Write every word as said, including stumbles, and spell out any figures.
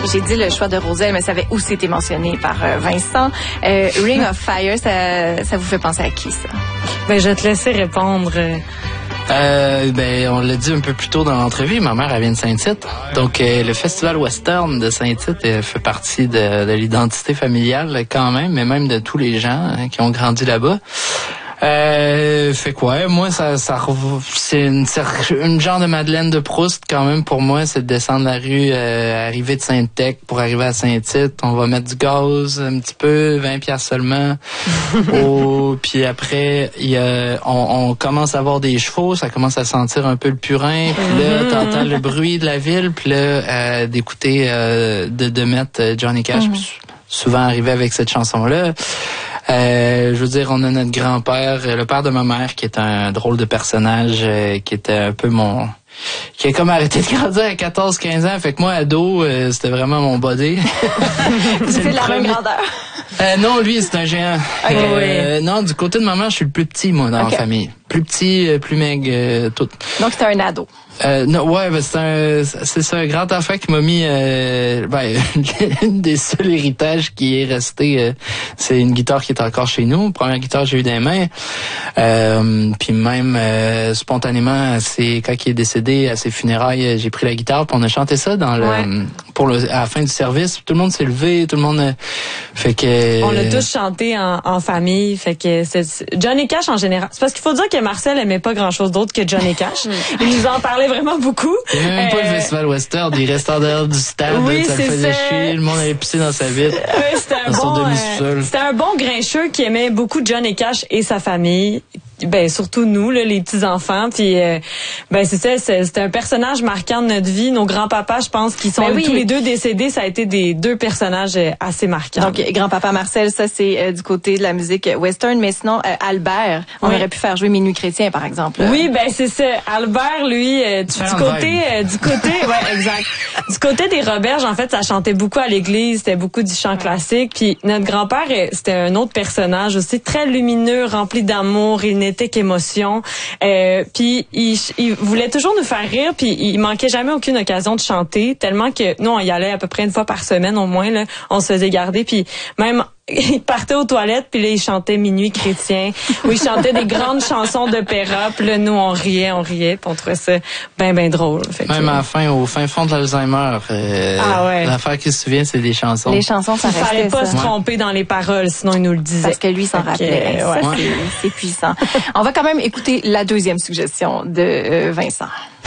j'ai dit le choix de Roselle, mais ça avait aussi été mentionné par euh, Vincent. Euh, Ring of Fire, ça, ça vous fait penser à qui, ça? Ben, je vais te laisser répondre. Euh, ben, on l'a dit un peu plus tôt dans l'entrevue, ma mère, elle vient de Saint-Tite. Donc, euh, le Festival Western de Saint-Tite euh, fait partie de, de l'identité familiale quand même, mais même de tous les gens hein, qui ont grandi là-bas. Euh, fait quoi, moi, ça, ça, c'est une, une genre de Madeleine de Proust quand même pour moi, c'est de descendre la rue, euh, arriver de Sainte-Tech pour arriver à Saint-Tite. On va mettre du gaz un petit peu, vingt piastres seulement. oh, puis après, il y a, on, on commence à voir des chevaux, ça commence à sentir un peu le purin. Puis là, t'entends le bruit de la ville, puis là, euh, d'écouter, euh, de, de mettre Johnny Cash. Mm-hmm. Puis souvent arrivé avec cette chanson-là. Euh, je veux dire, on a notre grand-père, le père de ma mère, qui est un drôle de personnage, euh, qui était un peu mon... qui a comme arrêté de grandir à quatorze quinze ans. Fait que moi, ado, euh, c'était vraiment mon body. c'est de la même grandeur. Euh, non, lui, c'est un géant. Okay. Euh, non, du côté de ma mère, je suis le plus petit, moi, dans okay. la famille. Plus petit, plus maigre, euh, tout. Donc, t'es un ado. Euh, non, ouais, ben, c'est un, c'est ça, un grand enfant qui m'a mis, euh, ben, une des seuls héritages qui est resté, euh, c'est une guitare qui est encore chez nous. Première guitare que j'ai eu dans les mains. Euh, puis même, euh, spontanément, c'est, quand il est décédé à ses funérailles, j'ai pris la guitare puis on a chanté ça dans le, ouais. pour le, à la fin du service. Tout le monde s'est levé, tout le monde, euh, fait que. On l'a tous chanté en, en famille, fait que c'est, Johnny Cash en général. C'est parce qu'il faut dire que Marcel aimait pas grand chose d'autre que Johnny Cash. Il nous en parlait vraiment beaucoup. Il n'y avait même euh... pas le Festival Western, il restait en dehors du stade, oui, ça le faisait ça. chier, le monde avait pissé dans sa vitre. Oui, c'était un bon, euh, c'était un bon grincheux qui aimait beaucoup Johnny Cash et sa famille. Ben surtout nous là, les petits enfants, puis euh, ben c'est ça, c'est, c'est un personnage marquant de notre vie. Nos grands-papas, je pense, qui sont ben oui. tous les deux décédés, ça a été des deux personnages assez marquants. Donc grand-papa Marcel, ça c'est euh, du côté de la musique western, mais sinon euh, Albert, on oui. aurait pu faire jouer Minuit chrétien par exemple. Oui, ben c'est ça. Albert, lui, euh, du, du côté, euh, du côté, ouais, exact. Du côté des Roberges, en fait, ça chantait beaucoup à l'église, c'était beaucoup du chant classique. Puis notre grand-père, c'était un autre personnage aussi très lumineux, rempli d'amour. Il n'était qu'émotion. Euh, puis il, il voulait toujours nous faire rire, puis il manquait jamais aucune occasion de chanter, tellement que nous on y allait à peu près une fois par semaine au moins là, on se faisait garder, puis même il partait aux toilettes, puis là, il chantait Minuit chrétien, où il chantait des grandes chansons d'opéra, puis là, nous, on riait, on riait, puis on trouvait ça ben, ben drôle. Fait Même que... à la fin, au fin fond de l'Alzheimer, euh, ah ouais. l'affaire qui se souvient, c'est des chansons. Les chansons, ça restait. Il fallait pas ça. se tromper dans les paroles, sinon il nous le disait. Parce que lui, il s'en rappelait. Que, ouais. Ça, c'est, c'est puissant. On va quand même écouter la deuxième suggestion de euh, Vincent.